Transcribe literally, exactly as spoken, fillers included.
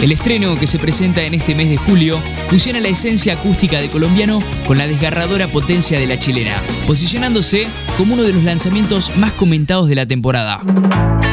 El estreno, que se presenta en este mes de julio, fusiona la esencia acústica de colombiano con la desgarradora potencia de la chilena, posicionándose como uno de los lanzamientos más comentados de la temporada.